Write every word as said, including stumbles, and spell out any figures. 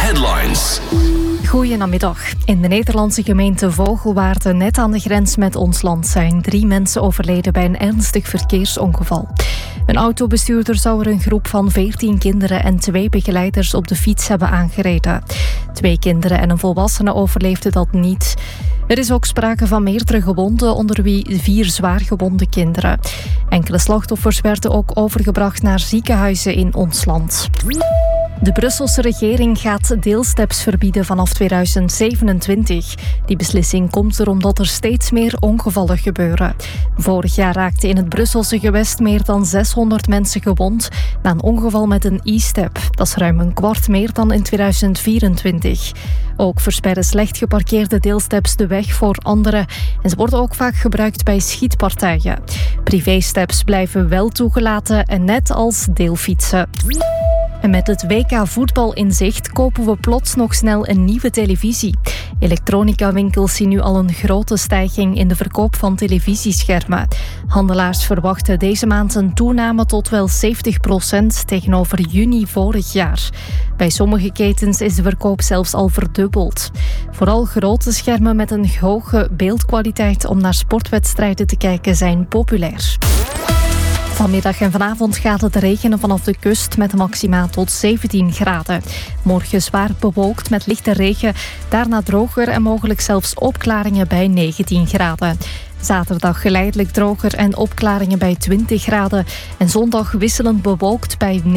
Headlines. Goedemiddag. In de Nederlandse gemeente Vogelwaarde, net aan de grens met ons land, zijn drie mensen overleden bij een ernstig verkeersongeval. Een autobestuurder zou er een groep van veertien kinderen en twee begeleiders op de fiets hebben aangereden. Twee kinderen en een volwassene overleefden dat niet. Er is ook sprake van meerdere gewonden, onder wie vier zwaargewonde kinderen. Enkele slachtoffers werden ook overgebracht naar ziekenhuizen in ons land. De Brusselse regering gaat deelsteps verbieden vanaf tweeduizend zevenentwintig. Die beslissing komt er omdat er steeds meer ongevallen gebeuren. Vorig jaar raakten in het Brusselse gewest meer dan zeshonderd mensen gewond na een ongeval met een e-step. Dat is ruim een kwart meer dan in tweeduizend vierentwintig. Ook versperren slecht geparkeerde deelsteps de weg voor anderen en ze worden ook vaak gebruikt bij schietpartijen. Privésteps blijven wel toegelaten en net als deelfietsen. En met het W K voetbal in zicht kopen we plots nog snel een nieuwe televisie. Elektronica-winkels zien nu al een grote stijging in de verkoop van televisieschermen. Handelaars verwachten deze maand een toename tot wel zeventig procent tegenover juni vorig jaar. Bij sommige ketens is de verkoop zelfs al verdubbeld. Vooral grote schermen met een hoge beeldkwaliteit om naar sportwedstrijden te kijken zijn populair. Vanmiddag en vanavond gaat het regenen vanaf de kust met maxima tot zeventien graden. Morgen zwaar bewolkt met lichte regen, daarna droger en mogelijk zelfs opklaringen bij negentien graden. Zaterdag geleidelijk droger en opklaringen bij twintig graden. En zondag wisselend bewolkt bij